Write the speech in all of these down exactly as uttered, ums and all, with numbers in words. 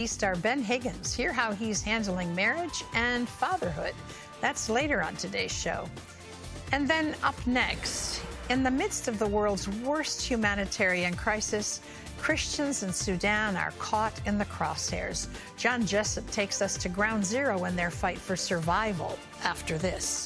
Star Ben Higgins. Hear how he's handling marriage and fatherhood. That's later on today's show. And then up next, in the midst of the world's worst humanitarian crisis, Christians in Sudan are caught in the crosshairs. John Jessup takes us to ground zero in their fight for survival after this.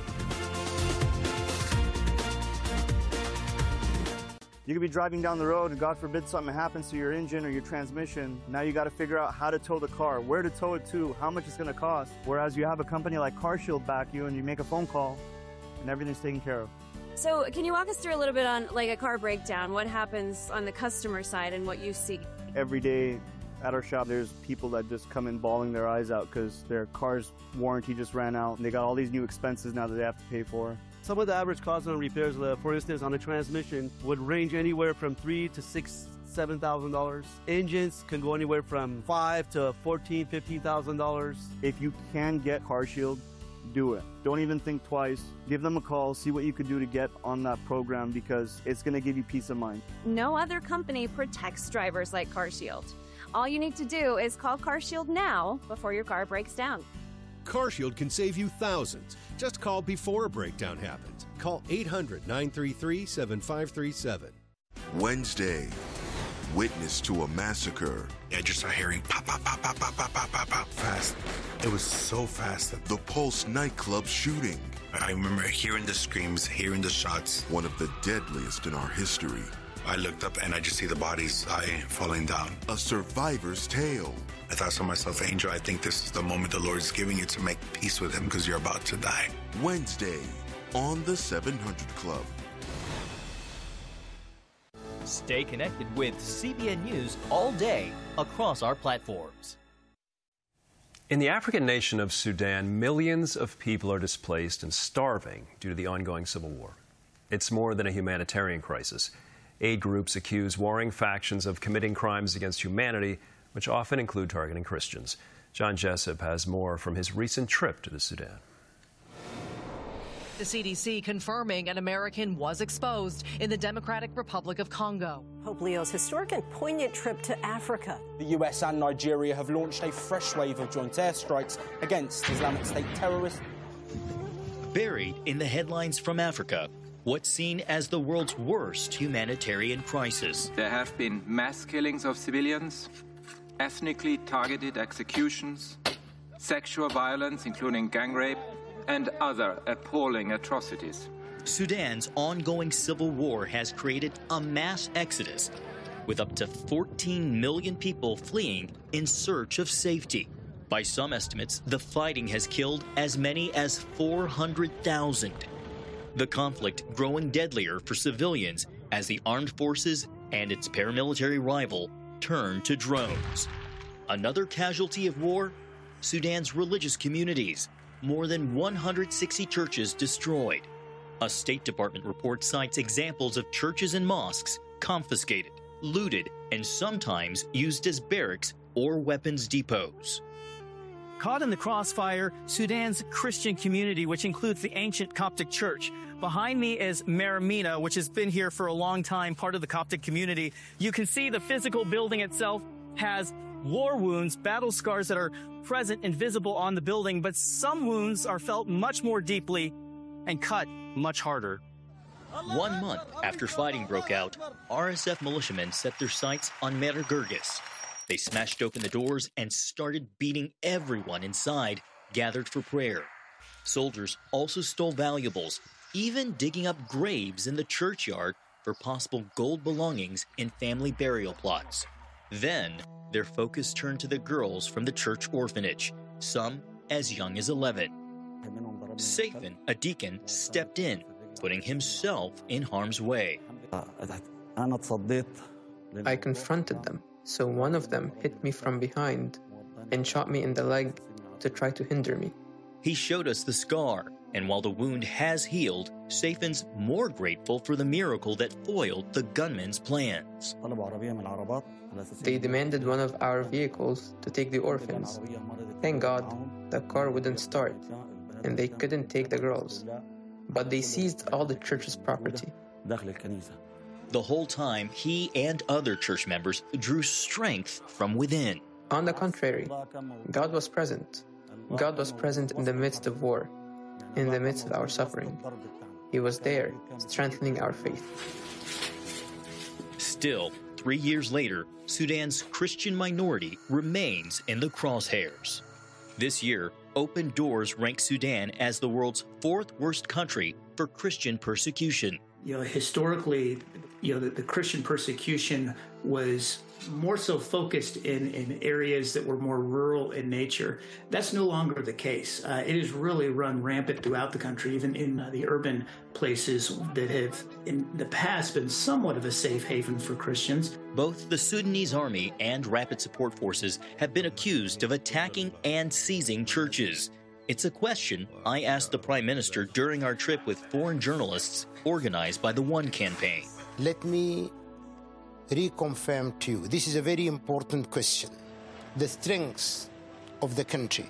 You could be driving down the road and God forbid something happens to your engine or your transmission. Now you got to figure out how to tow the car, where to tow it to, how much it's going to cost. Whereas you have a company like CarShield back you and you make a phone call and everything's taken care of. So can you walk us through a little bit on like a car breakdown? What happens on the customer side and what you see? Every day at our shop, there's people that just come in bawling their eyes out because their car's warranty just ran out and they got all these new expenses now that they have to pay for. Some of the average costs on repairs, uh, for instance, on a transmission would range anywhere from three to six, seven thousand dollars. Engines can go anywhere from five to fourteen, fifteen thousand dollars. If you can get CarShield, do it. Don't even think twice. Give them a call, see what you could do to get on that program because it's going to give you peace of mind. No other company protects drivers like CarShield. All you need to do is call CarShield now before your car breaks down. CarShield can save you thousands. Just call before a breakdown happens. Call eight hundred, nine three three, seven five three seven. Wednesday, witness to a massacre. I just started hearing pop, pop, pop, pop, pop, pop, pop, pop, pop. Fast. It was so fast. The Pulse nightclub shooting. I remember hearing the screams, hearing the shots. One of the deadliest in our history. I looked up and I just see the bodies I falling down. A survivor's tale. I thought to myself, Angel, I think this is the moment the Lord is giving you to make peace with him because you're about to die. Wednesday on the seven hundred Club. Stay connected with C B N News all day across our platforms. In the African nation of Sudan, millions of people are displaced and starving due to the ongoing civil war. It's more than a humanitarian crisis. Aid groups accuse warring factions of committing crimes against humanity, which often include targeting Christians. John Jessup has more from his recent trip to the Sudan. The C D C confirming an American was exposed in the Democratic Republic of Congo. Pope Leo's historic and poignant trip to Africa. The U S and Nigeria have launched a fresh wave of joint airstrikes against Islamic State terrorists. Buried in the headlines from Africa, what's seen as the world's worst humanitarian crisis. There have been mass killings of civilians, ethnically targeted executions, sexual violence, including gang rape, and other appalling atrocities. Sudan's ongoing civil war has created a mass exodus, with up to fourteen million people fleeing in search of safety. By some estimates, the fighting has killed as many as four hundred thousand. The conflict growing deadlier for civilians as the armed forces and its paramilitary rival turn to drones. Another casualty of war? Sudan's religious communities. More than one hundred sixty churches destroyed. A State Department report cites examples of churches and mosques confiscated, looted, and sometimes used as barracks or weapons depots. Caught in the crossfire, Sudan's Christian community, which includes the ancient Coptic church. Behind me is Maramina, which has been here for a long time, part of the Coptic community. You can see the physical building itself has war wounds, battle scars that are present and visible on the building, but some wounds are felt much more deeply and cut much harder. One month after fighting broke out, R S F militiamen set their sights on Mer Girgis. They smashed open the doors and started beating everyone inside, gathered for prayer. Soldiers also stole valuables, even digging up graves in the churchyard for possible gold belongings in family burial plots. Then, their focus turned to the girls from the church orphanage, some as young as eleven. Safin, a deacon, stepped in, putting himself in harm's way. I confronted them, so one of them hit me from behind and shot me in the leg to try to hinder me. He showed us the scar, and while the wound has healed, Safin's more grateful for the miracle that foiled the gunman's plans. They demanded one of our vehicles to take the orphans. Thank God, the car wouldn't start, and they couldn't take the girls. But they seized all the church's property. The whole time, he and other church members drew strength from within. On the contrary, God was present. God was present in the midst of war, in the midst of our suffering. He was there, strengthening our faith. Still, three years later, Sudan's Christian minority remains in the crosshairs. This year, Open Doors ranks Sudan as the world's fourth worst country for Christian persecution. You know, historically, you know, the, the Christian persecution was more so focused in, in areas that were more rural in nature. That's no longer the case. Uh, it has really run rampant throughout the country, even in uh, the urban places that have in the past been somewhat of a safe haven for Christians. Both the Sudanese army and rapid support forces have been accused of attacking and seizing churches. It's a question I asked the Prime Minister during our trip with foreign journalists organized by the One Campaign. Let me reconfirm to you, this is a very important question. The strength of the country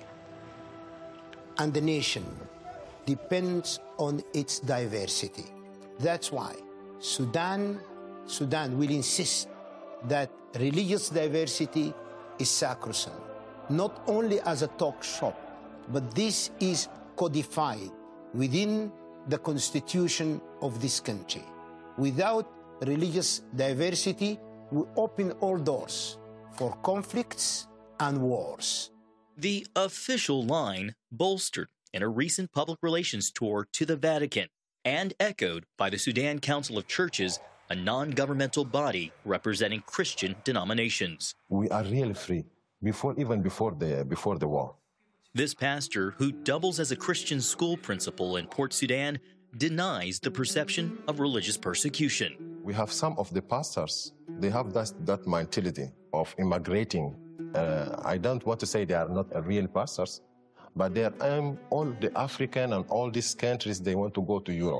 and the nation depends on its diversity. That's why Sudan, Sudan will insist that religious diversity is sacrosanct, not only as a talk shop, but this is codified within the constitution of this country. Without religious diversity, we open all doors for conflicts and wars. The official line bolstered in a recent public relations tour to the Vatican and echoed by the Sudan Council of Churches, a non-governmental body representing Christian denominations. We are really free, before even before the, before the war. This pastor, who doubles as a Christian school principal in Port Sudan, denies the perception of religious persecution. We have some of the pastors, they have that, that mentality of immigrating. Uh, I don't want to say they are not real pastors, but they are um, all the African and all these countries, they want to go to Europe.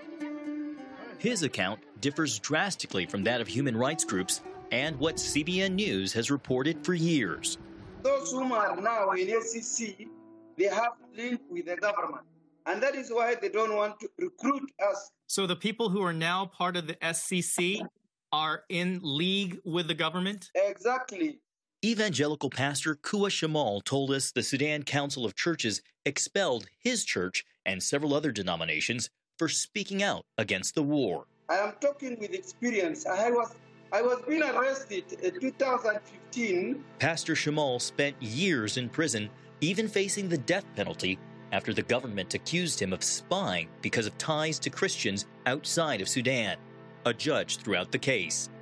His account differs drastically from that of human rights groups and what C B N News has reported for years. Those whom are now in S C C, they have linked with the government. And that is why they don't want to recruit us. So the people who are now part of the S C C are in league with the government? Exactly. Evangelical pastor Kua Shamal told us the Sudan Council of Churches expelled his church and several other denominations for speaking out against the war. I am talking with experience. I was I was being arrested in two thousand fifteen. Pastor Shamal spent years in prison, even facing the death penalty, after the government accused him of spying because of ties to Christians outside of Sudan. A judge threw out the case.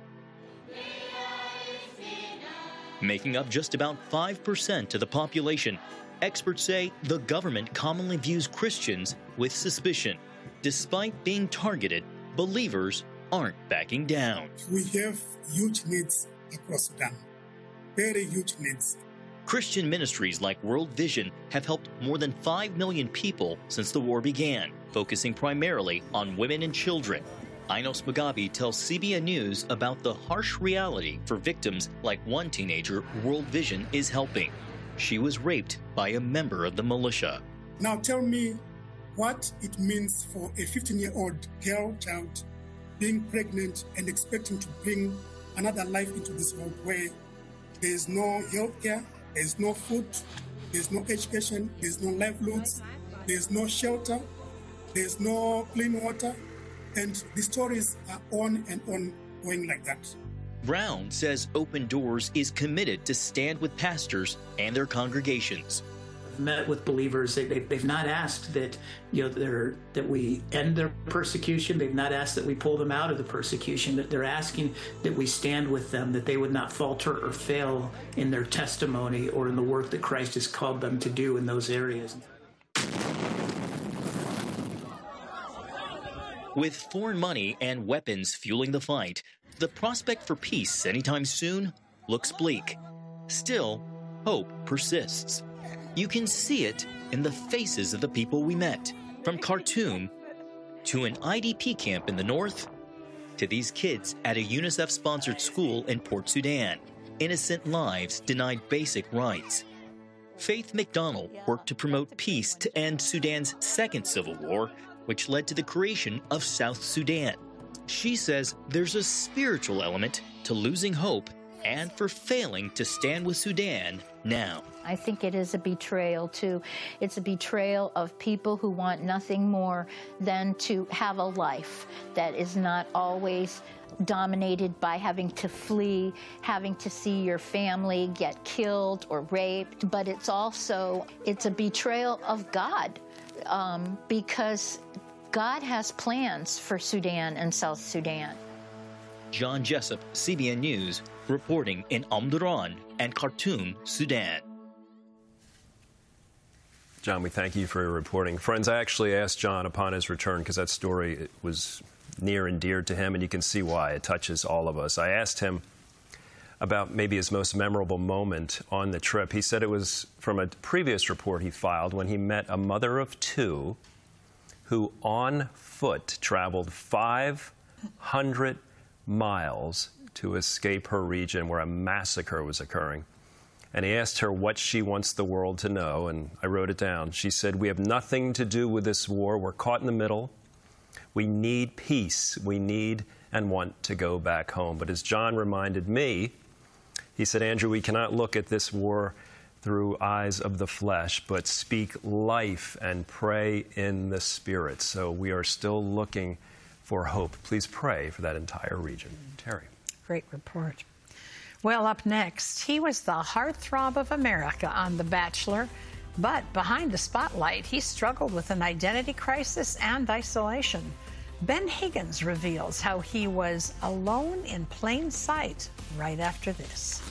Making up just about five percent of the population, experts say the government commonly views Christians with suspicion. Despite being targeted, believers aren't backing down. We have huge needs across Sudan, very huge needs. Christian ministries like World Vision have helped more than five million people since the war began, focusing primarily on women and children. Inos Mugabe tells C B N News about the harsh reality for victims like one teenager World Vision is helping. She was raped by a member of the militia. Now tell me what it means for a fifteen-year-old girl child being pregnant and expecting to bring another life into this world where there is no health care, there is no food, there is no education, there is no livelihoods, there is no shelter, there is no clean water, and the stories are on and on going like that. Brown says Open Doors is committed to stand with pastors and their congregations. I've met with believers. They, they, they've not asked that you know they're, that we end their persecution. They've not asked that we pull them out of the persecution. That they're asking that we stand with them, that they would not falter or fail in their testimony or in the work that Christ has called them to do in those areas. With foreign money and weapons fueling the fight, the prospect for peace anytime soon looks bleak. Still, hope persists. You can see it in the faces of the people we met, from Khartoum to an I D P camp in the north to these kids at a UNICEF-sponsored school in Port Sudan. Innocent lives denied basic rights. Faith McDonald worked to promote peace to end Sudan's second civil war, which led to the creation of South Sudan. She says there's a spiritual element to losing hope and for failing to stand with Sudan now. I think it is a betrayal, too. It's a betrayal of people who want nothing more than to have a life that is not always dominated by having to flee, having to see your family get killed or raped. But it's also, it's a betrayal of God, um, because God has plans for Sudan and South Sudan. John Jessup, C B N News, reporting in Omdurman and Khartoum, Sudan. John, we thank you for your reporting. Friends, I actually asked John upon his return, because that story was near and dear to him, and you can see why. It touches all of us. I asked him about maybe his most memorable moment on the trip. He said it was from a previous report he filed when he met a mother of two who on foot traveled five hundred miles to escape her region where a massacre was occurring. And he asked her what she wants the world to know, and I wrote it down. She said, "We have nothing to do with this war. We're caught in the middle. We need peace. We need and want to go back home." But as John reminded me, he said, "Andrew, we cannot look at this war through eyes of the flesh, but speak life and pray in the Spirit." So we are still looking for hope. Please pray for that entire region. Terry. Great report. Well, up next, he was the heartthrob of America on The Bachelor, but behind the spotlight, he struggled with an identity crisis and isolation. Ben Higgins reveals how he was alone in plain sight right after this.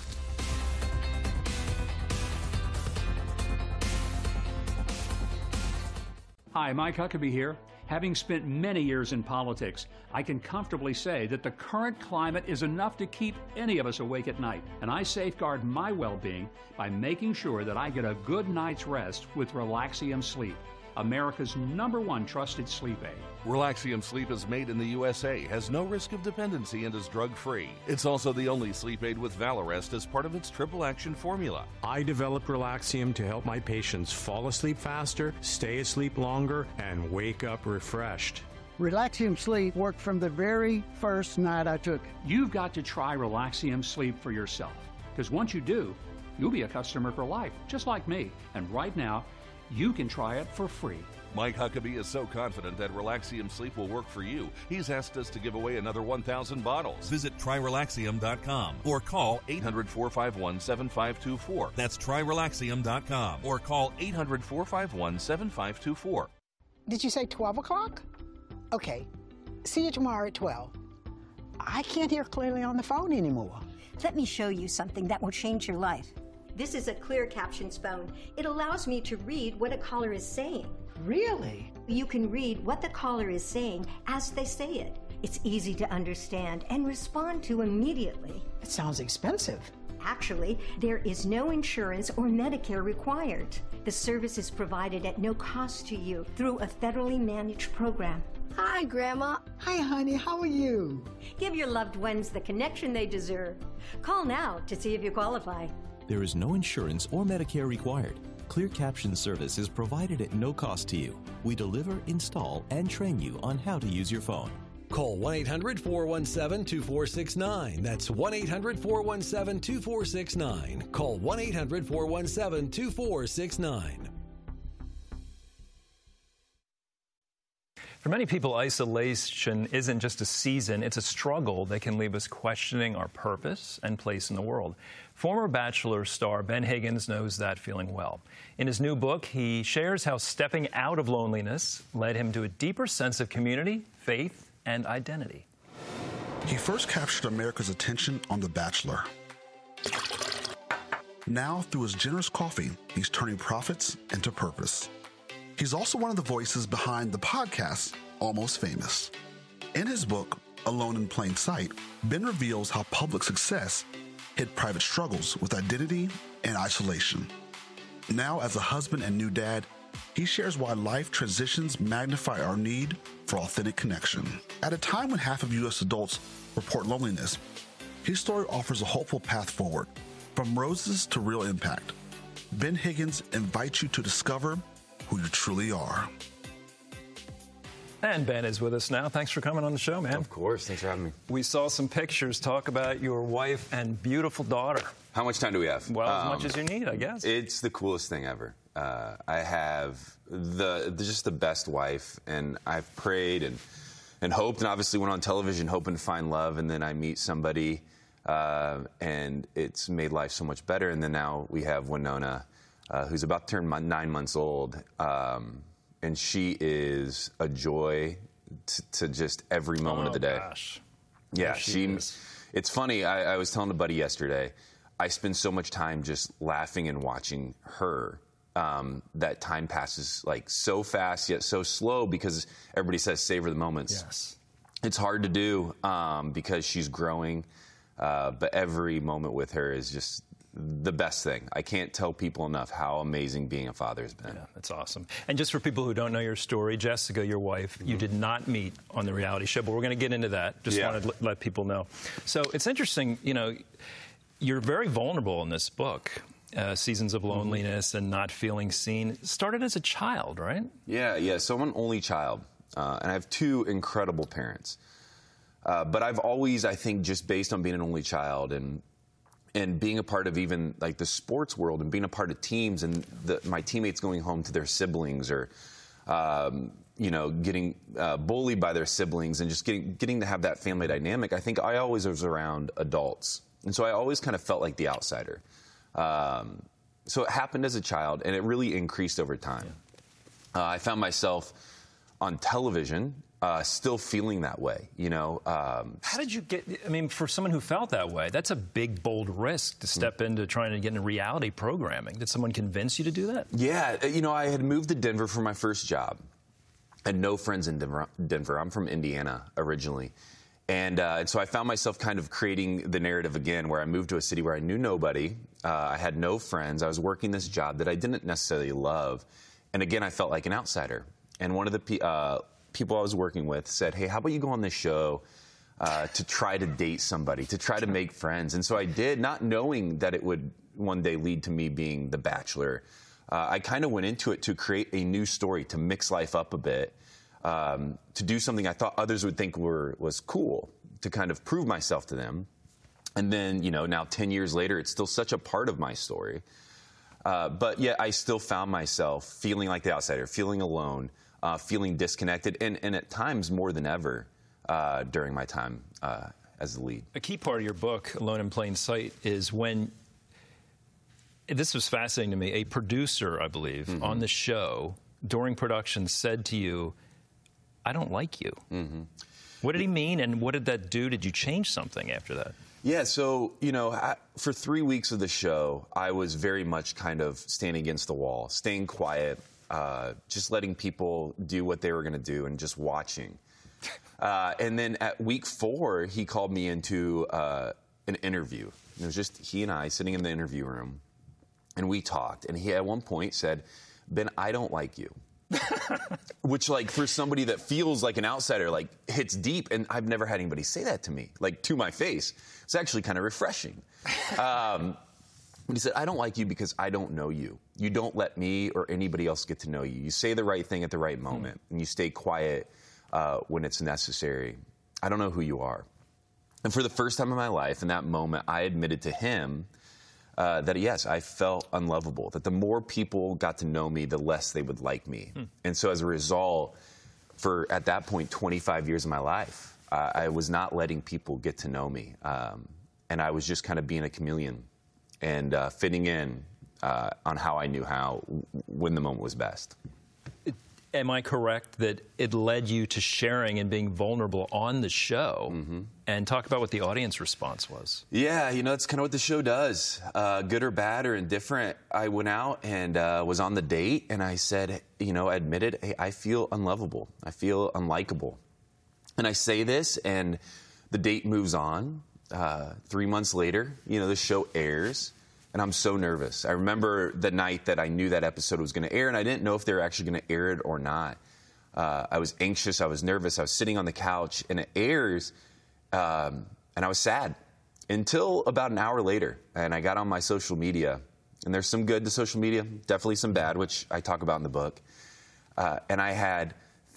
Hi, Mike Huckabee here. Having spent many years in politics, I can comfortably say that the current climate is enough to keep any of us awake at night. And I safeguard my well-being by making sure that I get a good night's rest with Relaxium Sleep, America's number one trusted sleep aid. Relaxium Sleep is made in the U S A, has no risk of dependency, and is drug-free. It's also the only sleep aid with Valarest as part of its triple action formula. I developed Relaxium to help my patients fall asleep faster, stay asleep longer, and wake up refreshed. Relaxium Sleep worked from the very first night I took it. You've got to try Relaxium Sleep for yourself, because once you do, you'll be a customer for life, just like me. And right now, you can try it for free. Mike Huckabee is so confident that Relaxium Sleep will work for you, he's asked us to give away another one thousand bottles. Visit try relaxium dot com or call eight hundred, four five one, seven five two four. That's try relaxium dot com or call eight hundred, four five one, seven five two four. Did you say twelve o'clock? Okay. See you tomorrow at twelve. I can't hear clearly on the phone anymore. Let me show you something that will change your life. This is a Clear Captions phone. It allows me to read what a caller is saying. Really? You can read what the caller is saying as they say it. It's easy to understand and respond to immediately. It sounds expensive. Actually, there is no insurance or Medicare required. The service is provided at no cost to you through a federally managed program. Hi, Grandma. Hi, honey. How are you? Give your loved ones the connection they deserve. Call now to see if you qualify. There is no insurance or Medicare required. Clear Caption service is provided at no cost to you. We deliver, install, and train you on how to use your phone. Call one eight hundred, four one seven, two four six nine. That's one eight hundred, four one seven, two four six nine. Call one eight hundred, four one seven, two four six nine. For many people, isolation isn't just a season, it's a struggle that can leave us questioning our purpose and place in the world. Former Bachelor star Ben Higgins knows that feeling well. In his new book, he shares how stepping out of loneliness led him to a deeper sense of community, faith, and identity. He first captured America's attention on The Bachelor. Now, through his generous coffee, he's turning profits into purpose. He's also one of the voices behind the podcast, Almost Famous. In his book, Alone in Plain Sight, Ben reveals how public success hid private struggles with identity and isolation. Now, as a husband and new dad, he shares why life transitions magnify our need for authentic connection. At a time when half of U S adults report loneliness, his story offers a hopeful path forward, from roses to real impact. Ben Higgins invites you to discover who you truly are. And Ben is with us now. Thanks for coming on the show, man. Of course. Thanks for having me. We saw some pictures. Talk about your wife and beautiful daughter. How much time do we have? Well, as um, much as you need, I guess. It's the coolest thing ever. Uh, I have the, the just the best wife, and I've prayed and and hoped, and obviously went on television hoping to find love, and then I meet somebody, uh, and it's made life so much better. And then now we have Winona, uh, who's about to turn nine months old, um, and she is a joy to, to just every moment oh, of the day. Gosh. Yeah, There she she. is. It's funny. I, I was telling a buddy yesterday. I spend so much time just laughing and watching her. Um, that time passes like so fast yet so slow because everybody says savor the moments. Yes. It's hard to do um, because she's growing, uh, but every moment with her is just the best thing. I can't tell people enough how amazing being a father has been. Yeah, that's awesome. And just for people who don't know your story, Jessica, your wife, mm-hmm. you did not meet on the reality show, but we're going to get into that. Just Yeah. wanted to let people know. So it's interesting, you know, you're very vulnerable in this book. Uh, seasons of loneliness and not feeling seen. Started as a child, right? Yeah, yeah. So I'm an only child, uh, and I have two incredible parents. Uh, but I've always, I think, just based on being an only child and and being a part of even like the sports world and being a part of teams and the, my teammates going home to their siblings or, um, you know, getting uh, bullied by their siblings and just getting getting to have that family dynamic. I think I always was around adults, and so I always kind of felt like the outsider. Um, so it happened as a child, and it really increased over time. Uh, I found myself on television, uh, still feeling that way, you know. Um, How did you get, I mean, for someone who felt that way, that's a big, bold risk to step into trying to get into reality programming. Did someone convince you to do that? Yeah, you know, I had moved to Denver for my first job. I had no friends in Denver. Denver. I'm from Indiana originally. And, uh, and so I found myself kind of creating the narrative again, where I moved to a city where I knew nobody. Uh, I had no friends. I was working this job that I didn't necessarily love. And again, I felt like an outsider. And one of the pe- uh, people I was working with said, hey, how about you go on this show uh, to try to date somebody, to try to make friends? And so I did, not knowing that it would one day lead to me being The Bachelor. Uh, I kind of went into it to create a new story, to mix life up a bit. Um, to do something I thought others would think were was cool, to kind of prove myself to them. And then, you know, now ten years later, it's still such a part of my story. Uh, but yet I still found myself feeling like the outsider, feeling alone, uh, feeling disconnected, and, and at times more than ever uh, during my time uh, as the lead. A key part of your book, Alone in Plain Sight, is when, this was fascinating to me, a producer, I believe, mm-hmm. on the show during production said to you, I don't like you. Mm-hmm. What did he mean, and what did that do? Did you change something after that? Yeah, so, you know, I, for three weeks of the show, I was very much kind of standing against the wall, staying quiet, uh, just letting people do what they were going to do and just watching. Uh, and then at week four, he called me into uh, an interview. It was just he and I sitting in the interview room, and we talked. And he at one point said, Ben, I don't like you. Which, like, for somebody that feels like an outsider, like, hits deep. And I've never had anybody say that to me, like, to my face. It's actually kind of refreshing. Um, but he said, I don't like you because I don't know you. You don't let me or anybody else get to know you. You say the right thing at the right moment, mm. and you stay quiet uh, when it's necessary. I don't know who you are. And for the first time in my life, in that moment, I admitted to him Uh, that, yes, I felt unlovable, that the more people got to know me, the less they would like me. Hmm. And so as a result, for, at that point, twenty-five years of my life, uh, I was not letting people get to know me. Um, and I was just kind of being a chameleon and uh, fitting in uh, on how I knew how, when the moment was best. Am I correct that it led you to sharing and being vulnerable on the show? Mm-hmm. And talk about what the audience response was. Yeah, you know, that's kind of what the show does. Uh, good or bad or indifferent, I went out and uh, was on the date, and I said, you know, I admitted, hey, I feel unlovable. I feel unlikable. And I say this, and the date moves on. Uh, three months later, you know, the show airs. And I'm so nervous. I remember the night that I knew that episode was going to air, and I didn't know if they were actually going to air it or not. Uh, I was anxious. I was nervous. I was sitting on the couch, and it airs, um, and I was sad until about an hour later. And I got on my social media, and there's some good to social media, definitely some bad, which I talk about in the book. Uh, and I had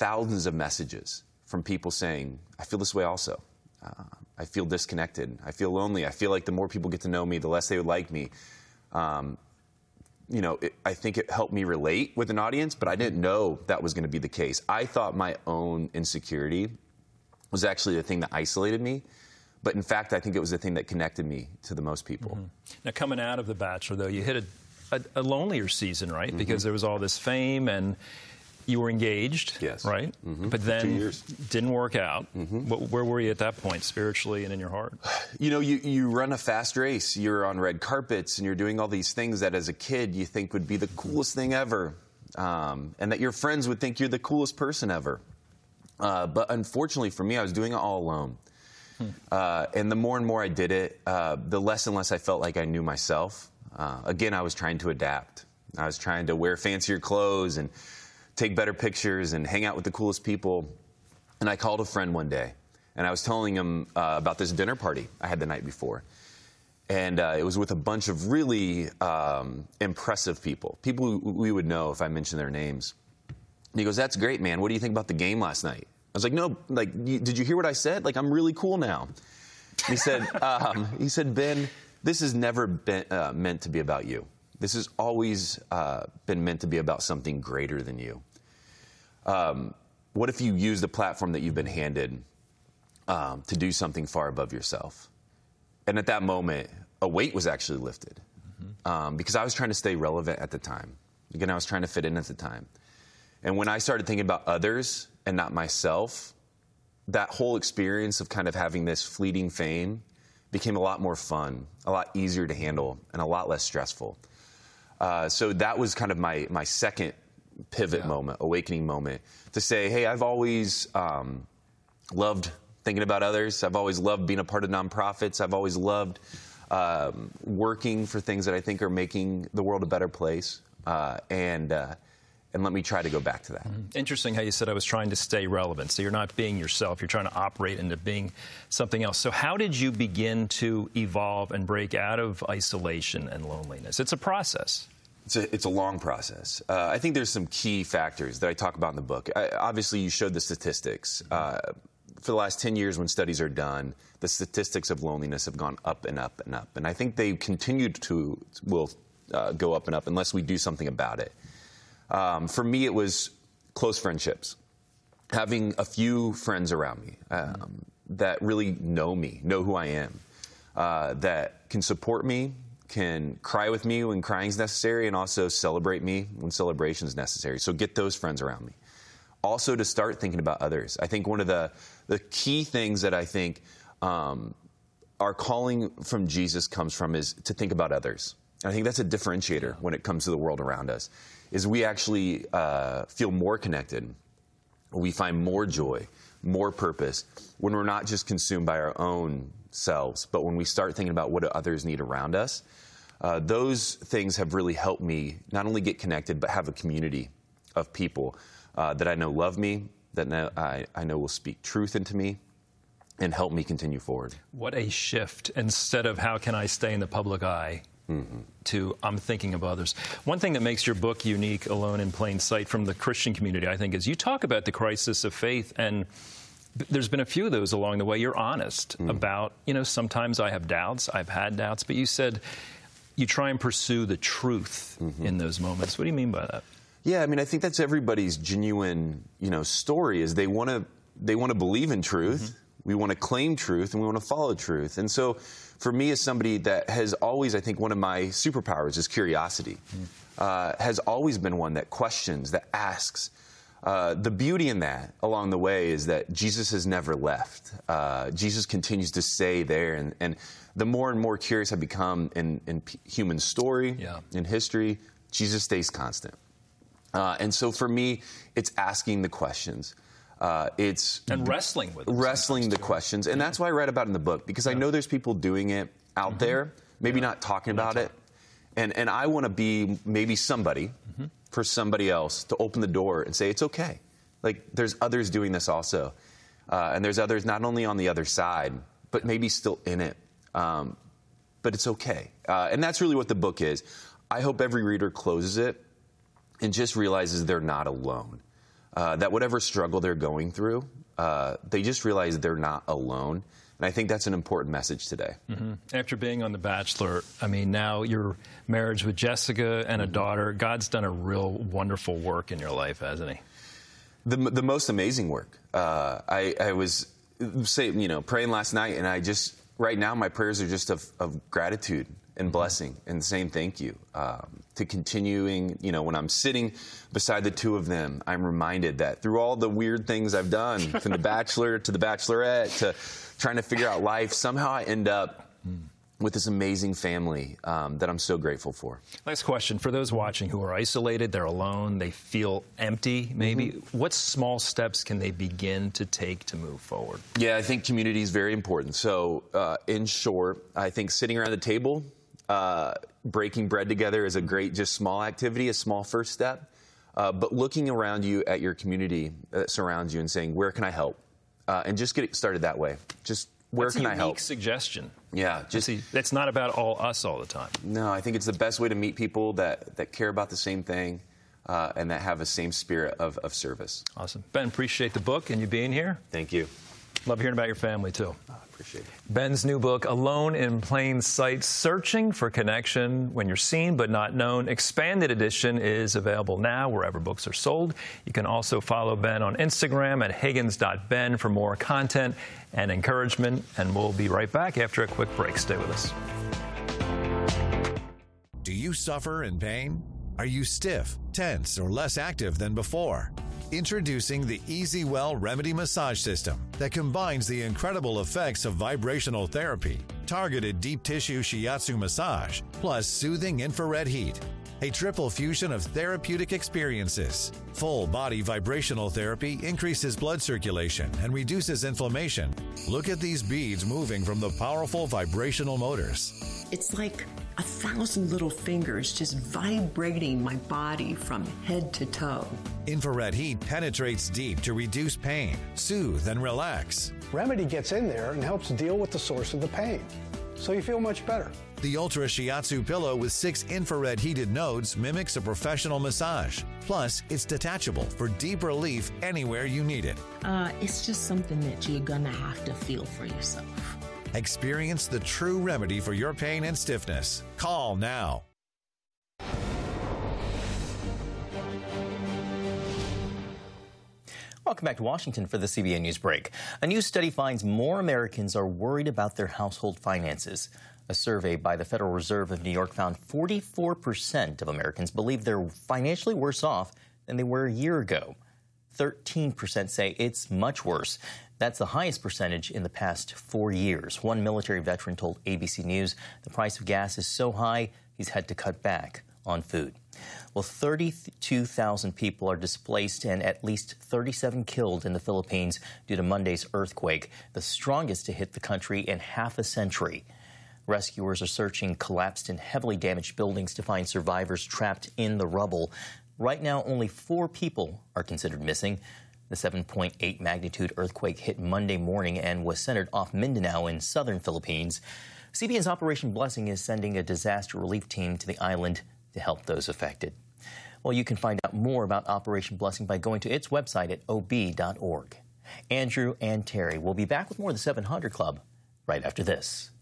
thousands of messages from people saying, I feel this way also. Uh, I feel disconnected. I feel lonely. I feel like the more people get to know me, the less they would like me. Um, you know, it, I think it helped me relate with an audience, but I didn't know that was going to be the case. I thought my own insecurity was actually the thing that isolated me. But in fact, I think it was the thing that connected me to the most people. Mm-hmm. Now, coming out of The Bachelor, though, you hit a, a, a lonelier season, right? Mm-hmm. Because there was all this fame and you were engaged, yes. right? Mm-hmm. But then Two years. didn't work out. Mm-hmm. Where were you at that point, spiritually and in your heart? You know, you, you run a fast race. You're on red carpets, and you're doing all these things that as a kid you think would be the coolest thing ever, um, and that your friends would think you're the coolest person ever. Uh, but unfortunately for me, I was doing it all alone. Hmm. Uh, and the more and more I did it, uh, the less and less I felt like I knew myself. Uh, again, I was trying to adapt. I was trying to wear fancier clothes and take better pictures and hang out with the coolest people. And I called a friend one day, and I was telling him uh, about this dinner party I had the night before. And uh, it was with a bunch of really um, impressive people, people who we would know if I mentioned their names. And he goes, that's great, man. What do you think about the game last night? I was like, no, like, you, did you hear what I said? Like, I'm really cool now. He said, um, he said, Ben, this has never been uh, meant to be about you. This has always uh, been meant to be about something greater than you. Um, what if you use the platform that you've been handed um, to do something far above yourself? And at that moment, a weight was actually lifted mm-hmm. um, because I was trying to stay relevant at the time. Again, I was trying to fit in at the time. And when I started thinking about others and not myself, that whole experience of kind of having this fleeting fame became a lot more fun, a lot easier to handle, and a lot less stressful. Uh, so that was kind of my, my second pivot yeah. moment, awakening moment, to say, hey, I've always um, loved thinking about others. I've always loved being a part of nonprofits. I've always loved um, working for things that I think are making the world a better place. Uh, and uh, and let me try to go back to that. Mm-hmm. Interesting how you said I was trying to stay relevant. So you're not being yourself. You're trying to operate into being something else. So how did you begin to evolve and break out of isolation and loneliness? It's a process. It's a, it's a long process. Uh, I think there's some key factors that I talk about in the book. I, obviously, you showed the statistics. Uh, for the last ten years, when studies are done, the statistics of loneliness have gone up and up and up. And I think they continue to will uh, go up and up unless we do something about it. Um, for me, it was close friendships. Having a few friends around me um, that really know me, know who I am, uh, that can support me, can cry with me when crying is necessary, and also celebrate me when celebration is necessary. So get those friends around me. Also to start thinking about others. I think one of the, the key things that I think um, our calling from Jesus comes from is to think about others. I think that's a differentiator when it comes to the world around us, is we actually uh, feel more connected. We find more joy, more purpose when we're not just consumed by our own selves, but when we start thinking about what do others need around us. Uh, those things have really helped me not only get connected, but have a community of people uh, that I know love me, that know, I, I know will speak truth into me, and help me continue forward. What a shift. Instead of how can I stay in the public eye, mm-hmm. to I'm thinking of others. One thing that makes your book unique, Alone in Plain Sight, from the Christian community, I think, is you talk about the crisis of faith, and there's been a few of those along the way. You're honest mm. about, you know, sometimes I have doubts, I've had doubts, but you said you try and pursue the truth mm-hmm. in those moments. What do you mean by that? Yeah, I mean, I think that's everybody's genuine, you know, story, is they want to they want to believe in truth. Mm-hmm. We want to claim truth, and we want to follow truth. And so for me, as somebody that has always, I think one of my superpowers is curiosity, mm. uh, has always been one that questions, that asks. Uh, the beauty in that along the way is that Jesus has never left. Uh, Jesus continues to stay there. And, and the more and more curious I become in, in p- human story, yeah. in history, Jesus stays constant. Uh, and so for me, it's asking the questions. Uh, it's and wrestling with them wrestling the too. questions. And yeah. that's why I write about it in the book, because yeah. I know there's people doing it out mm-hmm. there, maybe yeah. not talking about not it. And, and I want to be maybe somebody mm-hmm. for somebody else to open the door and say, it's okay. Like, there's others doing this also. Uh, and there's others not only on the other side, but maybe still in it. Um, but it's okay. Uh, and that's really what the book is. I hope every reader closes it and just realizes they're not alone. uh, that whatever struggle they're going through, uh, they just realize they're not alone. And I think that's an important message today. Mm-hmm. After being on The Bachelor, I mean, now your marriage with Jessica and a daughter, God's done a real wonderful work in your life, hasn't he? The, the most amazing work. Uh, I, I was, say, you know, praying last night, and I just, right now, my prayers are just of, of gratitude and blessing and saying thank you. Um, to continuing, you know, when I'm sitting beside the two of them, I'm reminded that through all the weird things I've done, from The Bachelor to The Bachelorette to trying to figure out life, somehow I end up with this amazing family um, that I'm so grateful for. Last question. For those watching who are isolated, they're alone, they feel empty, maybe, mm-hmm. what small steps can they begin to take to move forward? Yeah, I think community is very important. So, uh, in short, I think sitting around the table, uh, breaking bread together is a great, just small activity, a small first step. Uh, but looking around you at your community that surrounds you and saying, where can I help? Uh, and just get started that way. Just where That's can a I help? unique suggestion. Yeah, just it's not about all us all the time. No, I think it's the best way to meet people that, that care about the same thing uh, and that have the same spirit of, of service. Awesome. Ben, appreciate the book and you being here. Thank you. Love hearing about your family, too. Oh, appreciate it. Ben's new book, Alone in Plain Sight, Searching for Connection When You're Seen But Not Known. Expanded edition is available now wherever books are sold. You can also follow Ben on Instagram at Higgins dot Ben for more content and encouragement. And we'll be right back after a quick break. Stay with us. Do you suffer in pain? Are you stiff, tense, or less active than before? Introducing the EasyWell Remedy Massage System that combines the incredible effects of vibrational therapy, targeted deep tissue shiatsu massage, plus soothing infrared heat. A triple fusion of therapeutic experiences. Full body vibrational therapy increases blood circulation and reduces inflammation. Look at these beads moving from the powerful vibrational motors. It's like a thousand little fingers just vibrating my body from head to toe. Infrared heat penetrates deep to reduce pain, soothe, and relax. Remedy gets in there and helps deal with the source of the pain, so you feel much better. The Ultra Shiatsu pillow with six infrared heated nodes mimics a professional massage. Plus, it's detachable for deep relief anywhere you need it. Uh, it's just something that you're gonna have to feel for yourself. Experience the true remedy for your pain and stiffness. Call now. Welcome back to Washington for the C B A News Break. A new study finds more Americans are worried about their household finances. A survey by the Federal Reserve of New York found forty-four percent of Americans believe they're financially worse off than they were a year ago. thirteen percent say it's much worse. That's the highest percentage in the past four years. One military veteran told A B C News the price of gas is so high, he's had to cut back on food. Well, thirty-two thousand people are displaced and at least thirty-seven killed in the Philippines due to Monday's earthquake, the strongest to hit the country in half a century. Rescuers are searching collapsed and heavily damaged buildings to find survivors trapped in the rubble. Right now, only four people are considered missing. The seven point eight magnitude earthquake hit Monday morning and was centered off Mindanao in southern Philippines. C B N's Operation Blessing is sending a disaster relief team to the island to help those affected. Well, you can find out more about Operation Blessing by going to its website at O B dot org. Andrew and Terry will be back with more of the seven hundred Club right after this.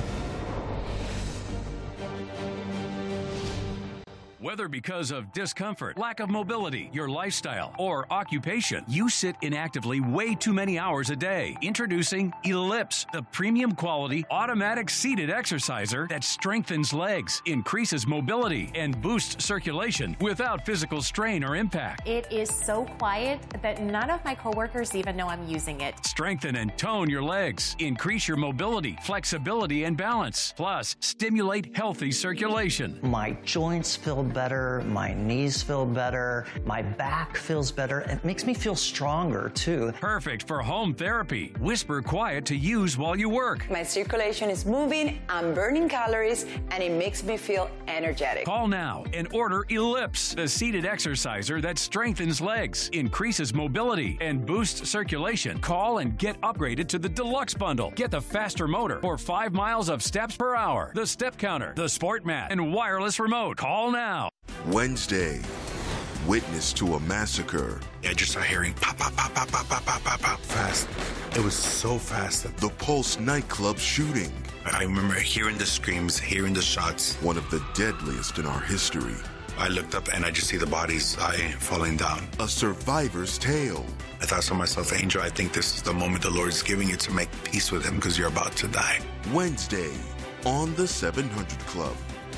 Whether because of discomfort, lack of mobility, your lifestyle, or occupation, you sit inactively way too many hours a day. Introducing Ellipse, the premium quality automatic seated exerciser that strengthens legs, increases mobility, and boosts circulation without physical strain or impact. It is so quiet that none of my coworkers even know I'm using it. Strengthen and tone your legs, increase your mobility, flexibility, and balance. Plus, stimulate healthy circulation. My joints feel better, my knees feel better, my back feels better. It makes me feel stronger, too. Perfect for home therapy. Whisper quiet to use while you work. My circulation is moving, I'm burning calories, and it makes me feel energetic. Call now and order Ellipse, the seated exerciser that strengthens legs, increases mobility, and boosts circulation. Call and get upgraded to the Deluxe Bundle. Get the faster motor or five miles of steps per hour, the step counter, the sport mat, and wireless remote. Call now. Wednesday, witness to a massacre. I just started hearing pop, pop, pop, pop, pop, pop, pop, pop, pop. Fast. It was so fast. The Pulse nightclub shooting. I remember hearing the screams, hearing the shots. One of the deadliest in our history. I looked up and I just see the bodies uh, falling down. A survivor's tale. I thought to myself, Angel, I think this is the moment the Lord is giving you to make peace with him because you're about to die. Wednesday on the seven hundred Club.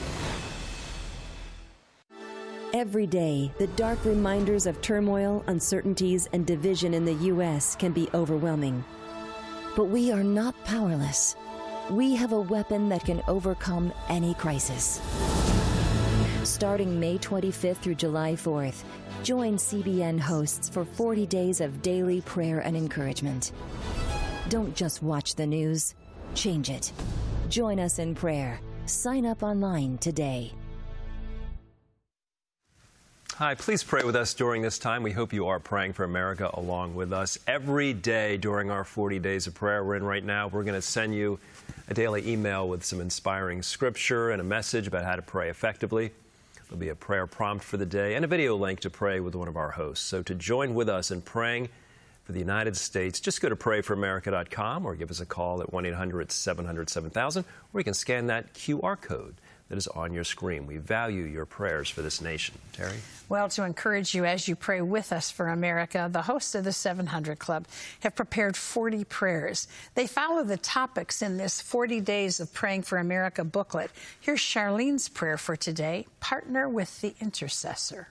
Every day, the dark reminders of turmoil, uncertainties, and division in the U S can be overwhelming. But we are not powerless. We have a weapon that can overcome any crisis. Starting May twenty-fifth through July fourth, join C B N hosts for forty days of daily prayer and encouragement. Don't just watch the news, change it. Join us in prayer. Sign up online today. Hi, please pray with us during this time. We hope you are praying for America along with us. Every day during our forty days of prayer we're in right now, we're going to send you a daily email with some inspiring scripture and a message about how to pray effectively. There'll be a prayer prompt for the day and a video link to pray with one of our hosts. So to join with us in praying for the United States, just go to pray for america dot com or give us a call at one eight hundred seven hundred seven thousand, or you can scan that Q R code that is on your screen. We value your prayers for this nation. Terry? Well, to encourage you as you pray with us for America, the hosts of the seven hundred Club have prepared forty prayers. They follow the topics in this forty Days of Praying for America booklet. Here's Charlene's prayer for today: partner with the intercessor.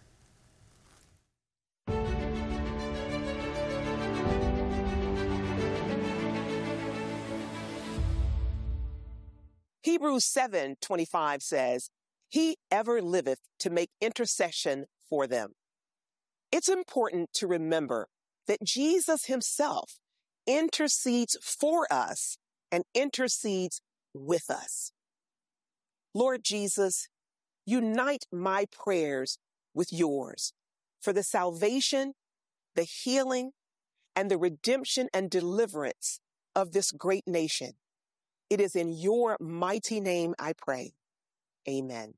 Hebrews seven twenty-five says, "He ever liveth to make intercession for them." It's important to remember that Jesus himself intercedes for us and intercedes with us. Lord Jesus, unite my prayers with yours for the salvation, the healing, and the redemption and deliverance of this great nation. It is in your mighty name I pray. Amen.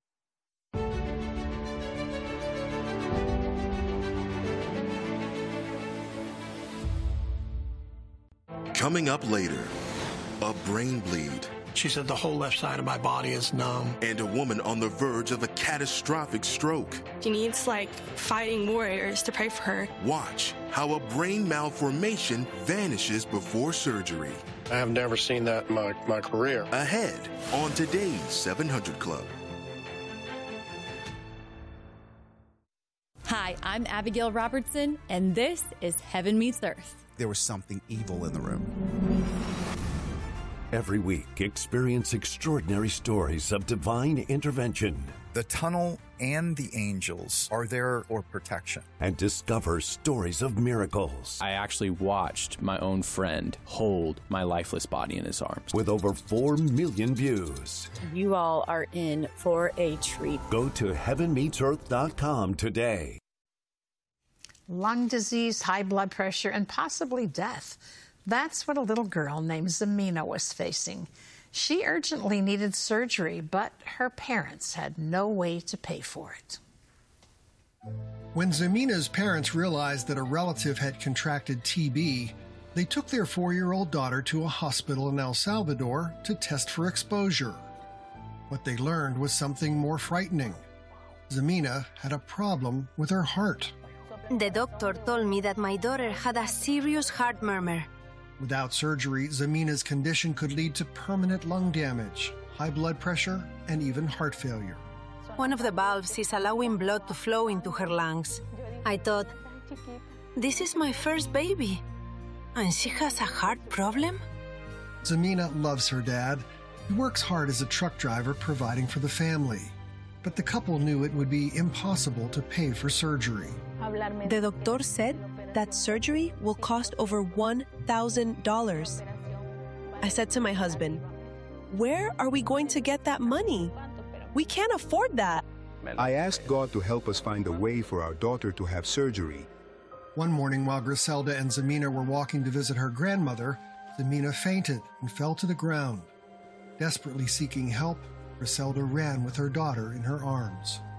Coming up later, a brain bleed. She said the whole left side of my body is numb. And a woman on the verge of a catastrophic stroke. She needs, like, fighting warriors to pray for her. Watch how a brain malformation vanishes before surgery. I have never seen that in my, my career. Ahead on today's seven hundred Club. Hi, I'm Abigail Robertson, and this is Heaven Meets Earth. There was something evil in the room. Every week, experience extraordinary stories of divine intervention. The tunnel and the angels are there for protection. And discover stories of miracles. I actually watched my own friend hold my lifeless body in his arms. With over four million views. You all are in for a treat. Go to heaven meets earth dot com today. Lung disease, high blood pressure, and possibly death. That's what a little girl named Zemina was facing. She urgently needed surgery, but her parents had no way to pay for it. When Zemina's parents realized that a relative had contracted T B, they took their four-year-old daughter to a hospital in El Salvador to test for exposure. What they learned was something more frightening. Zemina had a problem with her heart. The doctor told me that my daughter had a serious heart murmur. Without surgery, Zemina's condition could lead to permanent lung damage, high blood pressure, and even heart failure. One of the valves is allowing blood to flow into her lungs. I thought, this is my first baby, and she has a heart problem? Zemina loves her dad. He works hard as a truck driver providing for the family. But the couple knew it would be impossible to pay for surgery. The doctor said that surgery will cost over one thousand dollars. I said to my husband, where are we going to get that money? We can't afford that. I asked God to help us find a way for our daughter to have surgery. One morning while Griselda and Zemina were walking to visit her grandmother, Zemina fainted and fell to the ground. Desperately seeking help, Griselda ran with her daughter in her arms.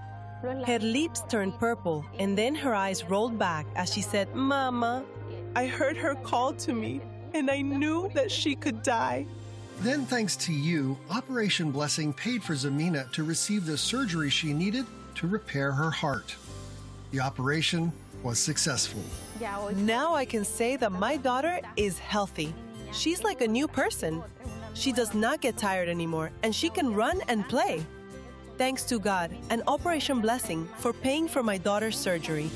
Her lips turned purple, and then her eyes rolled back as she said, "Mama." I heard her call to me, and I knew that she could die. Then, thanks to you, Operation Blessing paid for Zemina to receive the surgery she needed to repair her heart. The operation was successful. Now I can say that my daughter is healthy. She's like a new person. She does not get tired anymore, and she can run and play. Thanks to God and Operation Blessing for paying for my daughter's surgery.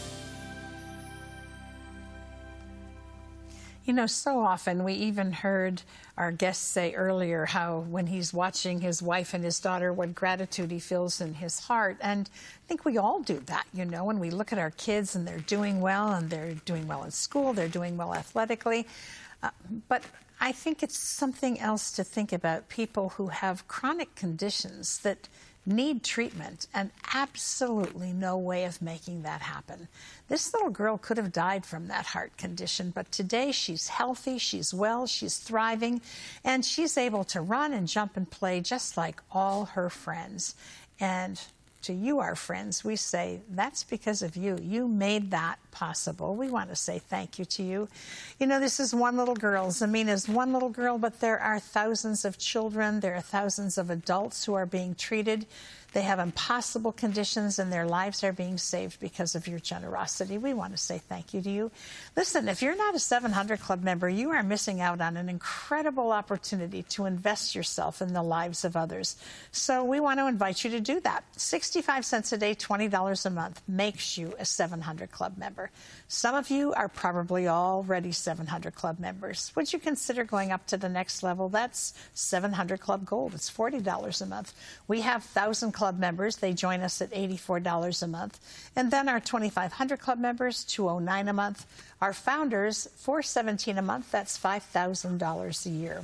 You know, so often we even heard our guest say earlier how when he's watching his wife and his daughter, what gratitude he feels in his heart. And I think we all do that, you know, when we look at our kids and they're doing well and they're doing well in school, they're doing well athletically. Uh, but I think it's something else to think about people who have chronic conditions that need treatment and absolutely no way of making that happen. This little girl could have died from that heart condition, but today she's healthy, she's well, she's thriving, and she's able to run and jump and play just like all her friends. And to you, our friends, we say, that's because of you. You made that possible. We want to say thank you to you. You know, this is one little girl. Zemina's one little girl, but there are thousands of children. There are thousands of adults who are being treated. They have impossible conditions, and their lives are being saved because of your generosity. We want to say thank you to you. Listen, if you're not a seven hundred Club member, you are missing out on an incredible opportunity to invest yourself in the lives of others. So we want to invite you to do that. sixty-five cents a day, twenty dollars a month makes you a seven hundred Club member. Some of you are probably already seven hundred Club members. Would you consider going up to the next level? That's seven hundred Club Gold. It's forty dollars a month. We have one thousand Club members. They join us at eighty-four dollars a month. And then our twenty-five hundred Club members, two hundred nine dollars a month. Our founders, four hundred seventeen dollars a month. That's five thousand dollars a year.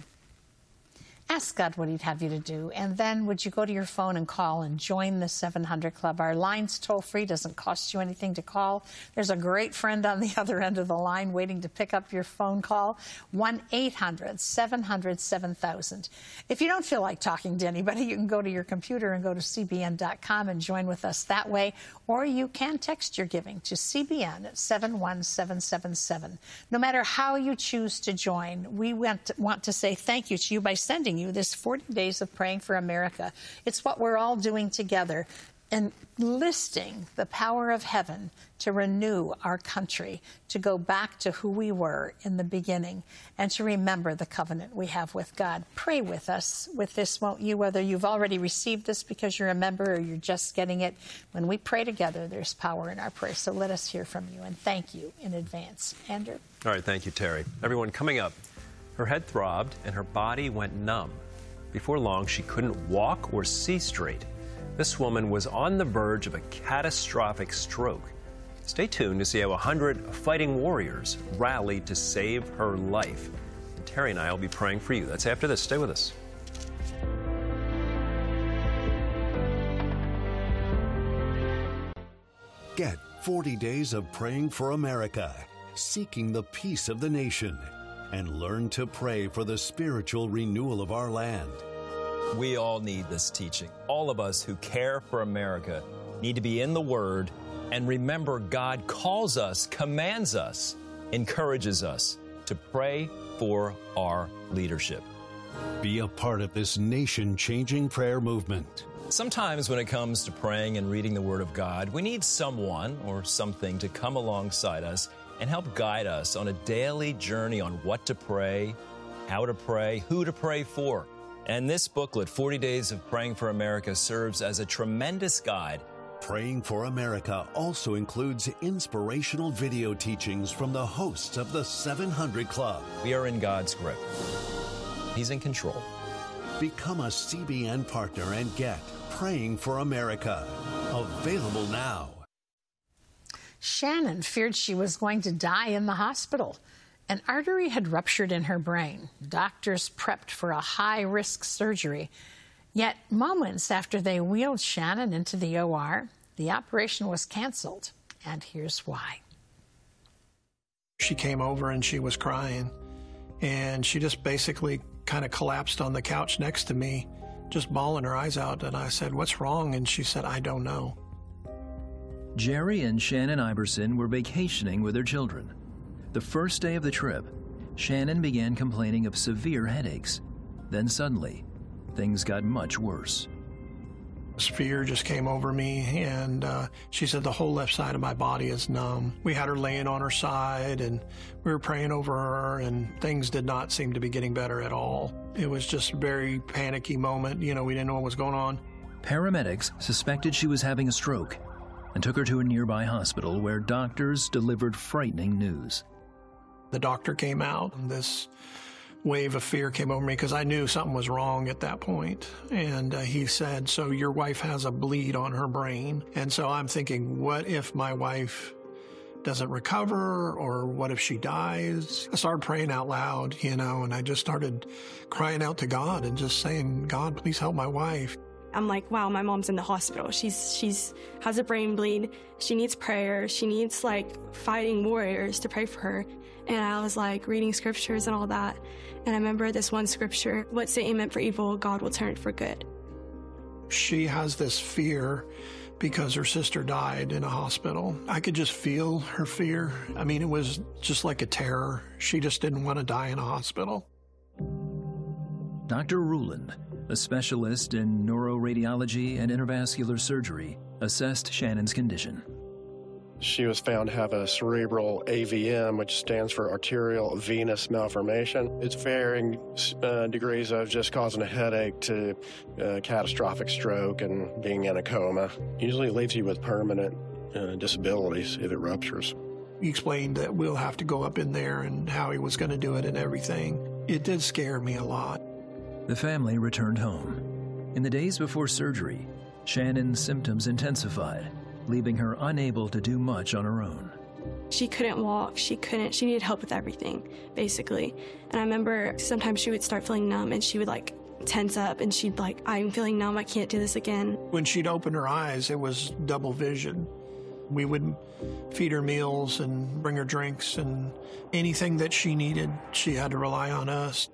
Ask God what he'd have you to do, and then would you go to your phone and call and join the seven hundred Club? Our line's toll-free, doesn't cost you anything to call. There's a great friend on the other end of the line waiting to pick up your phone call, one eight hundred, seven hundred, seven thousand. If you don't feel like talking to anybody, you can go to your computer and go to C B N dot com and join with us that way, or you can text your giving to C B N at seven one seven seven seven. No matter how you choose to join, we want to, want to say thank you to you by sending you this forty days of Praying for America. It's what we're all doing together, enlisting the power of heaven to renew our country, to go back to who we were in the beginning, and to remember the covenant we have with God. Pray with us with this, won't you? Whether you've already received this because you're a member or you're just getting it, when we pray together, there's power in our prayer. So let us hear from you, and thank you in advance. Andrew? All right, thank you, Terry. Everyone, coming up, her head throbbed and her body went numb. Before long, she couldn't walk or see straight. This woman was on the verge of a catastrophic stroke. Stay tuned to see how one hundred fighting warriors rallied to save her life. And Terry and I will be praying for you. That's after this. Stay with us. Get forty days of Praying for America, seeking the peace of the nation, and learn to pray for the spiritual renewal of our land. We all need this teaching. All of us who care for America need to be in the Word and remember God calls us, commands us, encourages us to pray for our leadership. Be a part of this nation-changing prayer movement. Sometimes when it comes to praying and reading the Word of God, we need someone or something to come alongside us and help guide us on a daily journey on what to pray, how to pray, who to pray for. And this booklet, forty days of Praying for America, serves as a tremendous guide. Praying for America also includes inspirational video teachings from the hosts of the seven hundred Club. We are in God's grip. He's in control. Become a C B N partner and get Praying for America. Available now. Shannon feared she was going to die in the hospital. An artery had ruptured in her brain. Doctors prepped for a high-risk surgery. Yet moments after they wheeled Shannon into the O R, the operation was canceled. And here's why. She came over and she was crying. And she just basically kind of collapsed on the couch next to me, just bawling her eyes out. And I said, "What's wrong?" And she said, "I don't know." Jerry and Shannon Iverson were vacationing with their children. The first day of the trip, Shannon began complaining of severe headaches. Then suddenly, things got much worse. Fear just came over me, and uh, she said the whole left side of my body is numb. We had her laying on her side, and we were praying over her, and things did not seem to be getting better at all. It was just a very panicky moment. You know, we didn't know what was going on. Paramedics suspected she was having a stroke and took her to a nearby hospital where doctors delivered frightening news. The doctor came out, and this wave of fear came over me because I knew something was wrong at that point. And uh, he said, so your wife has a bleed on her brain. And so I'm thinking, what if my wife doesn't recover, or what if she dies? I started praying out loud, you know, and I just started crying out to God and just saying, God, please help my wife. I'm like, wow, my mom's in the hospital. She's she's has a brain bleed. She needs prayer. She needs like fighting warriors to pray for her. And I was like reading scriptures and all that. And I remember this one scripture, what Satan meant for evil, God will turn it for good. She has this fear because her sister died in a hospital. I could just feel her fear. I mean, it was just like a terror. She just didn't want to die in a hospital. Doctor Ruland, a specialist in neuroradiology and intravascular surgery, assessed Shannon's condition. She was found to have a cerebral A V M, which stands for arterial venous malformation. It's varying uh, degrees of just causing a headache to uh, catastrophic stroke and being in a coma. Usually it leaves you with permanent uh, disabilities if it ruptures. He explained that we'll have to go up in there and how he was going to do it and everything. It did scare me a lot. The family returned home. In the days before surgery, Shannon's symptoms intensified, leaving her unable to do much on her own. She couldn't walk. She couldn't. She needed help with everything, basically. And I remember sometimes she would start feeling numb, and she would like tense up, and she'd like, I'm feeling numb. I can't do this again. When she'd open her eyes, it was double vision. We would feed her meals and bring her drinks, and anything that she needed, she had to rely on us.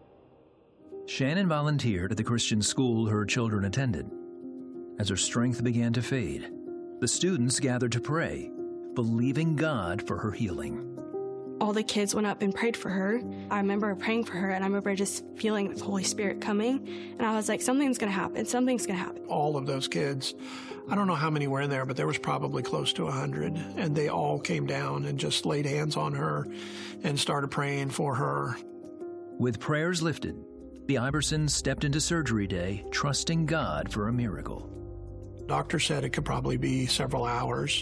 Shannon volunteered at the Christian school her children attended. As her strength began to fade, the students gathered to pray, believing God for her healing. All the kids went up and prayed for her. I remember praying for her, and I remember just feeling the Holy Spirit coming. And I was like, something's going to happen. Something's going to happen. All of those kids, I don't know how many were in there, but there was probably close to a hundred. And they all came down and just laid hands on her and started praying for her. With prayers lifted, the Iversons stepped into surgery day, trusting God for a miracle. Doctor said it could probably be several hours.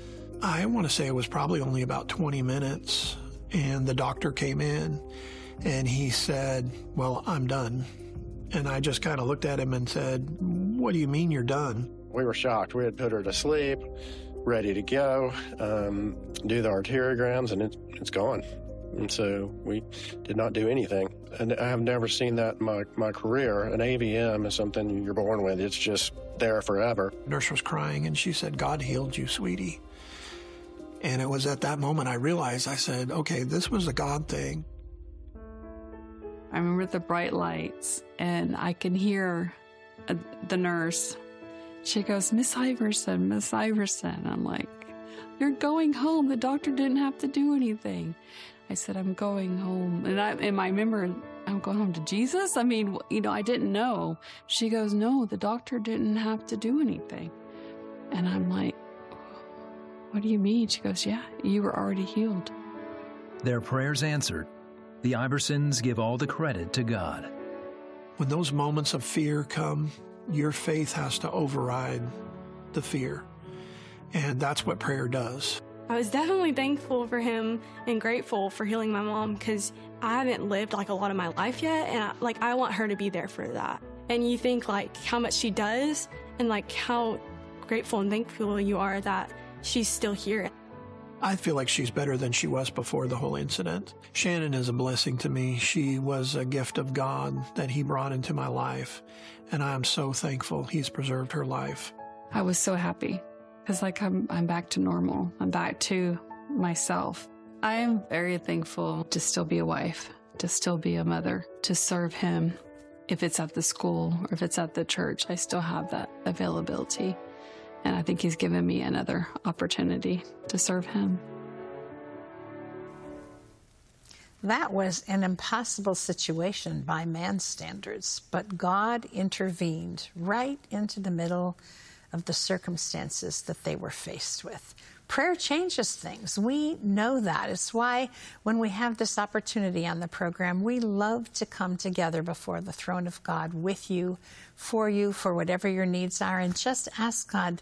I want to say it was probably only about twenty minutes. And the doctor came in and he said, well, I'm done. And I just kind of looked at him and said, what do you mean you're done? We were shocked. We had put her to sleep, ready to go, um, do the arteriograms, and it, it's gone. And so we did not do anything. And I have never seen that in my, my career. An A V M is something you're born with. It's just there forever. The nurse was crying, and she said, God healed you, sweetie. And it was at that moment I realized, I said, okay, this was a God thing. I remember the bright lights, and I can hear uh, the nurse. She goes, Miss Iverson, Miss Iverson. I'm like, you're going home. The doctor didn't have to do anything. I said, I'm going home. And I, and I remember, I'm going home to Jesus? I mean, you know, I didn't know. She goes, no, the doctor didn't have to do anything. And I'm like, what do you mean? She goes, yeah, you were already healed. Their prayers answered. The Iversons give all the credit to God. When those moments of fear come, your faith has to override the fear. And that's what prayer does. I was definitely thankful for him and grateful for healing my mom, because I haven't lived like a lot of my life yet, and I, like I want her to be there for that. And you think like how much she does, and like how grateful and thankful you are that she's still here. I feel like she's better than she was before the whole incident. Shannon is a blessing to me. She was a gift of God that he brought into my life, and I am so thankful he's preserved her life. I was so happy. Because, like, I'm, I'm back to normal. I'm back to myself. I am very thankful to still be a wife, to still be a mother, to serve him. If it's at the school or if it's at the church, I still have that availability. And I think he's given me another opportunity to serve him. That was an impossible situation by man's standards, but God intervened right into the middle of the circumstances that they were faced with. Prayer changes things. We know that. It's why when we have this opportunity on the program, we love to come together before the throne of God with you, for you, for whatever your needs are, and just ask God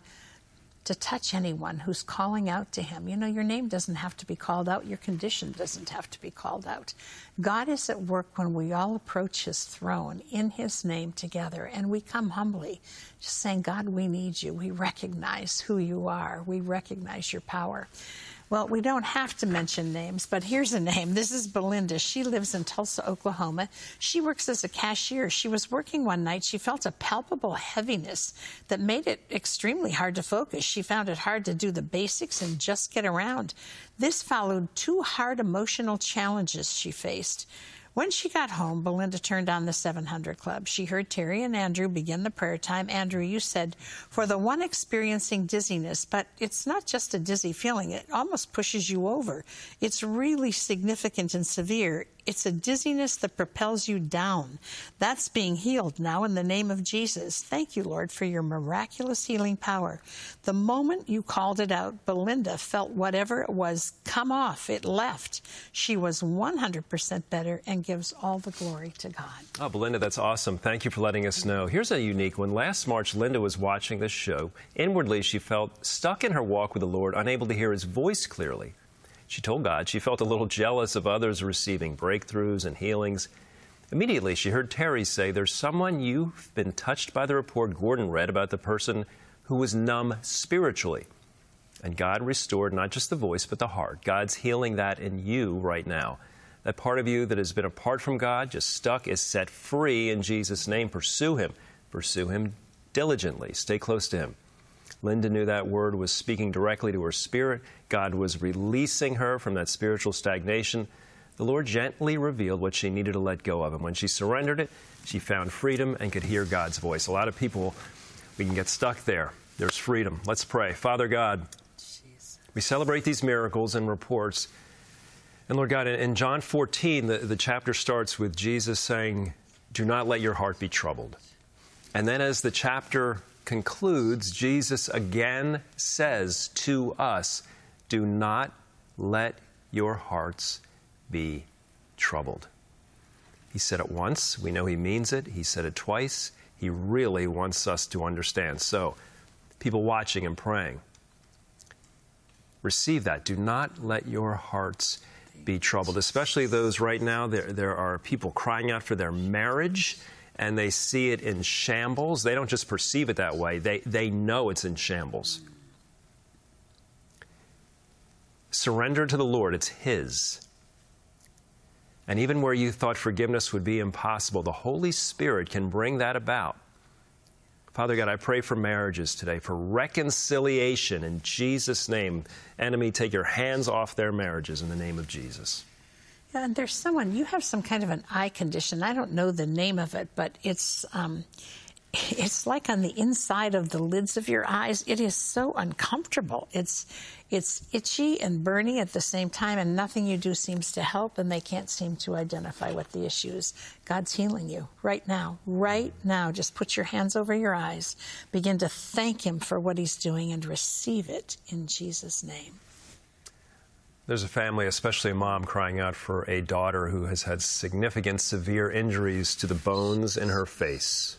to touch anyone who's calling out to him. You know, your name doesn't have to be called out. Your condition doesn't have to be called out. God is at work when we all approach his throne in his name together, and we come humbly, just saying, God, we need you. We recognize who you are. We recognize your power. Well, we don't have to mention names, but here's a name. This is Belinda. She lives in Tulsa, Oklahoma. She works as a cashier. She was working one night. She felt a palpable heaviness that made it extremely hard to focus. She found it hard to do the basics and just get around. This followed two hard emotional challenges she faced. When she got home, Belinda turned on the seven hundred Club. She heard Terry and Andrew begin the prayer time. Andrew, you said, for the one experiencing dizziness, but it's not just a dizzy feeling. It almost pushes you over. It's really significant and severe. It's a dizziness that propels you down. That's being healed now in the name of Jesus. Thank you, Lord, for your miraculous healing power. The moment you called it out, Belinda felt whatever it was come off. It left. She was one hundred percent better and gives all the glory to God. Oh, Belinda, that's awesome. Thank you for letting us know. Here's a unique one. Last March, Linda was watching this show. Inwardly, she felt stuck in her walk with the Lord, unable to hear his voice clearly. She told God she felt a little jealous of others receiving breakthroughs and healings. Immediately, she heard Terry say, there's someone you've been touched by the report Gordon read about the person who was numb spiritually. And God restored not just the voice, but the heart. God's healing that in you right now. That part of you that has been apart from God, just stuck, is set free in Jesus' name. Pursue him. Pursue him diligently. Stay close to him. Linda knew that word was speaking directly to her spirit. God was releasing her from that spiritual stagnation. The Lord gently revealed what she needed to let go of. And when she surrendered it, she found freedom and could hear God's voice. A lot of people, we can get stuck there. There's freedom. Let's pray. Father God, we celebrate these miracles and reports. And Lord God, in John fourteen, the, the chapter starts with Jesus saying, do not let your heart be troubled. And then as the chapter concludes, Jesus again says to us, do not let your hearts be troubled. He said it once. We know he means it. He said it twice. He really wants us to understand. So, people watching and praying, receive that. Do not let your hearts be troubled, especially those right now. There, there are people crying out for their marriage, and they see it in shambles. They don't just perceive it that way. They, they know it's in shambles. Surrender to the Lord. It's his. And even where you thought forgiveness would be impossible, the Holy Spirit can bring that about. Father God, I pray for marriages today, for reconciliation in Jesus' name. Enemy, take your hands off their marriages in the name of Jesus. Yeah, and there's someone, you have some kind of an eye condition. I don't know the name of it, but it's um, it's like on the inside of the lids of your eyes. It is so uncomfortable. It's it's itchy and burny at the same time, and nothing you do seems to help, and they can't seem to identify what the issue is. God's healing you right now, right now. Just put your hands over your eyes. Begin to thank him for what he's doing and receive it in Jesus' name. There's a family, especially a mom, crying out for a daughter who has had significant, severe injuries to the bones in her face.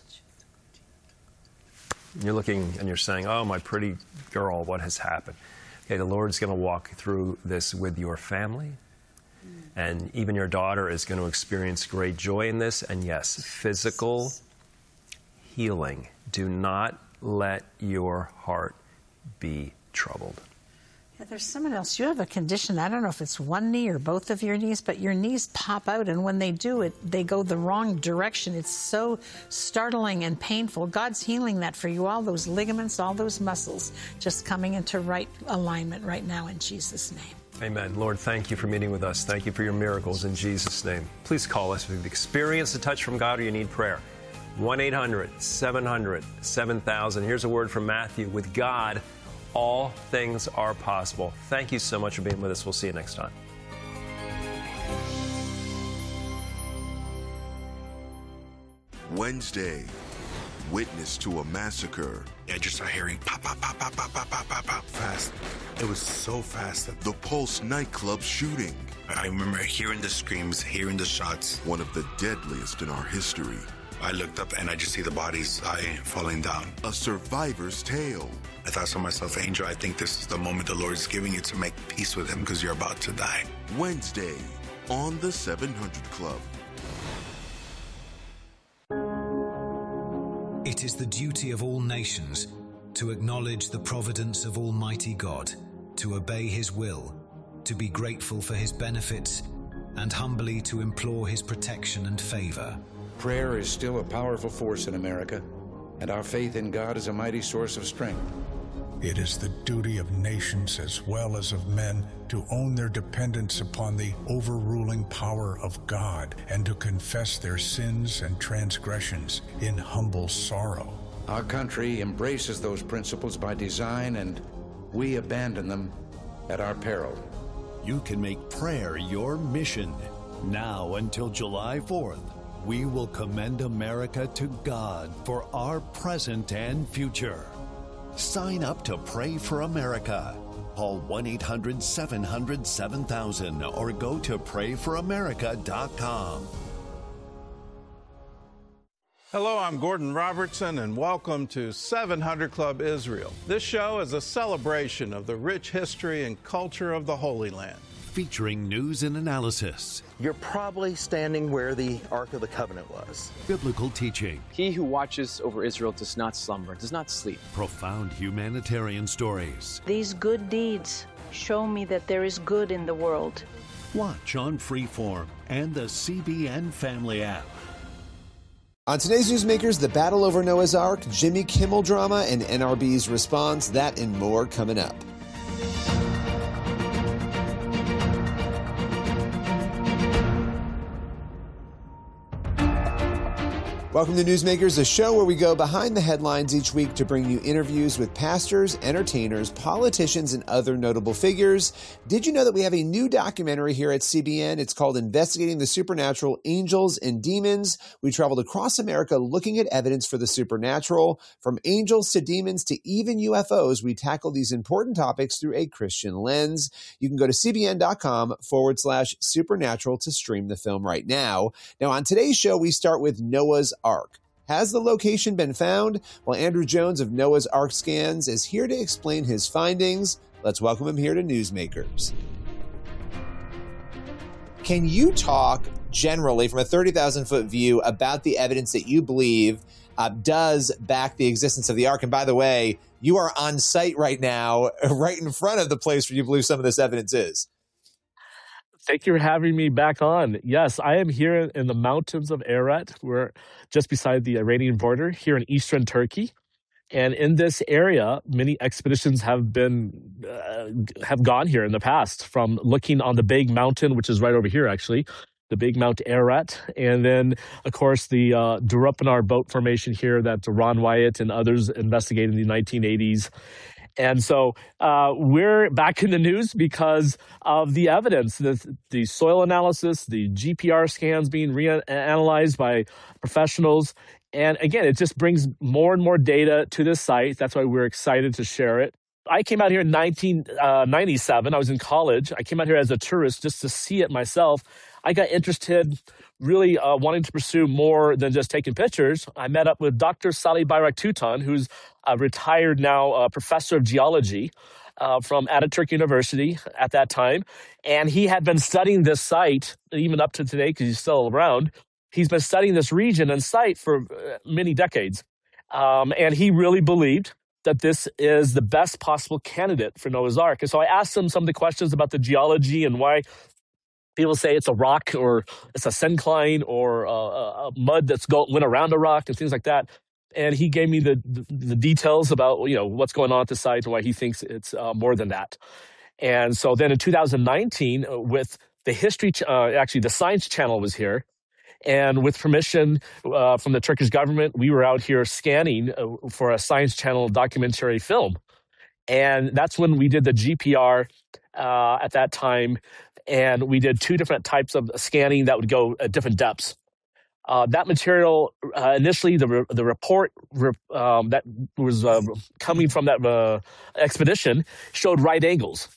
You're looking and you're saying, oh, my pretty girl, what has happened? Okay, the Lord's going to walk through this with your family. And even your daughter is going to experience great joy in this. And yes, physical healing. Do not let your heart be troubled. Yeah, there's someone else. You have a condition. I don't know if it's one knee or both of your knees, but your knees pop out, and when they do it, they go the wrong direction. It's so startling and painful. God's healing that for you. All those ligaments, all those muscles just coming into right alignment right now in Jesus' name. Amen. Lord, thank you for meeting with us. Thank you for your miracles in Jesus' name. Please call us if you've experienced a touch from God or you need prayer. one eight hundred seven hundred seven thousand. Here's a word from Matthew. With God, all things are possible. Thank you so much for being with us. We'll see you next time. Wednesday, witness to a massacre. I just started hearing pop, pop, pop, pop, pop, pop, pop, pop, pop. Fast. It was so fast. The Pulse nightclub shooting. I remember hearing the screams, hearing the shots. One of the deadliest in our history. I looked up and I just see the bodies lying, falling down. A survivor's tale. I thought to myself, Angel, I think this is the moment the Lord is giving you to make peace with him because you're about to die. Wednesday on the seven hundred Club. It is the duty of all nations to acknowledge the providence of Almighty God, to obey his will, to be grateful for his benefits, and humbly to implore his protection and favor. Prayer is still a powerful force in America, and our faith in God is a mighty source of strength. It is the duty of nations as well as of men to own their dependence upon the overruling power of God and to confess their sins and transgressions in humble sorrow. Our country embraces those principles by design, and we abandon them at our peril. You can make prayer your mission. Now until July fourth, we will commend America to God for our present and future. Sign up to Pray for America. Call one eight hundred seven hundred seven thousand or go to pray for america dot com. Hello, I'm Gordon Robertson, and welcome to seven hundred Club Israel. This show is a celebration of the rich history and culture of the Holy Land. Featuring news and analysis. You're probably standing where the Ark of the Covenant was. Biblical teaching. He who watches over Israel does not slumber, does not sleep. Profound humanitarian stories. These good deeds show me that there is good in the world. Watch on Freeform and the C B N Family app. On today's Newsmakers, the battle over Noah's Ark, Jimmy Kimmel drama, and N R B's response. That and more coming up. Welcome to Newsmakers, a show where we go behind the headlines each week to bring you interviews with pastors, entertainers, politicians, and other notable figures. Did you know that we have a new documentary here at C B N? It's called Investigating the Supernatural, Angels and Demons. We traveled across America looking at evidence for the supernatural. From angels to demons to even U F Os, we tackle these important topics through a Christian lens. You can go to cbn.com forward slash supernatural to stream the film right now. Now, on today's show, we start with Noah's Ark. Has the location been found? Well, Andrew Jones of Noah's Ark Scans is here to explain his findings. Let's welcome him here to Newsmakers. Can you talk generally from a thirty thousand foot view about the evidence that you believe uh, does back the existence of the Ark? And by the way, you are on site right now, right in front of the place where you believe some of this evidence is. Thank you for having me back on. Yes, I am here in the mountains of Ararat. We're just beside the Iranian border here in eastern Turkey. And in this area, many expeditions have been uh, have gone here in the past, from looking on the big mountain, which is right over here, actually, the big Mount Ararat. And then, of course, the uh, Durupinar boat formation here that Ron Wyatt and others investigated in the nineteen eighties. And so uh, we're back in the news because of the evidence, the, the soil analysis, the G P R scans being reanalyzed by professionals. And again, it just brings more and more data to the site. That's why we're excited to share it. I came out here in nineteen ninety-seven. I was in college. I came out here as a tourist just to see it myself. I got interested, really uh, wanting to pursue more than just taking pictures. I met up with Doctor Salih Bayrak-Tutan, who's a retired now uh, professor of geology uh, from Ataturk University at that time. And he had been studying this site, even up to today, because he's still around. He's been studying this region and site for uh, many decades. Um, and he really believed that this is the best possible candidate for Noah's Ark. And so I asked him some of the questions about the geology and why people say it's a rock or it's a syncline or a, a mud that's go, went around a rock and things like that. And he gave me the, the, the details about, you know, what's going on at the site and why he thinks it's uh, more than that. And so then in two thousand nineteen, uh, with the History, ch- uh, actually the Science Channel was here, And with permission uh, from the Turkish government, we were out here scanning uh, for a Science Channel documentary film. And that's when we did the G P R uh, at that time. And we did two different types of scanning that would go at different depths. Uh, that material, uh, initially, the re- the report re- um, that was uh, coming from that uh, expedition showed right angles.